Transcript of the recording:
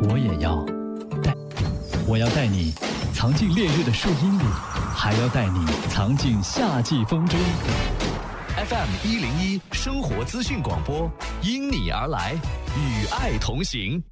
我也要带，我要带你藏进烈日的树荫里，还要带你藏进夏季风中。 FM 101生活资讯广播，因你而来，与爱同行。